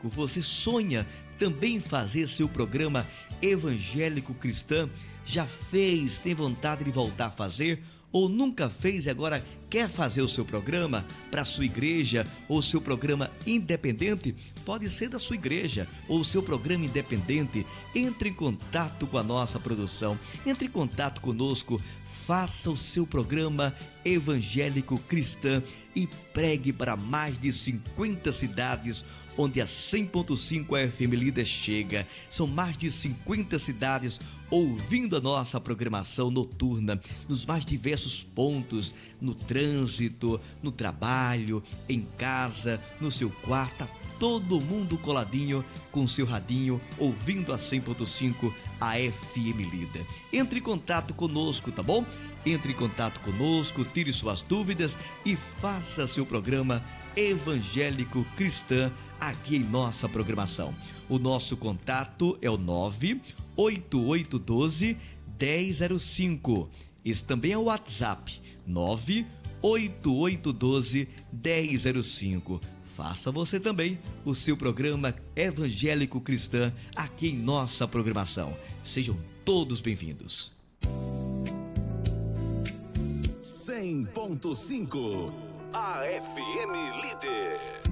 evangélico, você sonha também fazer seu programa evangélico cristã? Já fez, tem vontade de voltar a fazer? Ou nunca fez e agora quer fazer o seu programa para a sua igreja ou seu programa independente? Pode ser da sua igreja ou seu programa independente. Entre em contato com a nossa produção, entre em contato conosco, faça o seu programa evangélico cristã e pregue para mais de 50 cidades onde a 100.5 FM Líder chega. São mais de 50 cidades ouvindo a nossa programação noturna nos mais diversos pontos, no trânsito, no trabalho, em casa, no seu quarto, todo mundo coladinho com seu radinho, ouvindo a 100.5 a FM Líder. Entre em contato conosco, tá bom? Entre em contato conosco, tire suas dúvidas e faça seu programa evangélico cristã aqui em nossa programação. O nosso contato é o 98812-1005. Esse também é o WhatsApp, 98812-1005. Faça você também o seu programa evangélico cristã aqui em nossa programação. Sejam todos bem-vindos. 100.5 A FM Líder.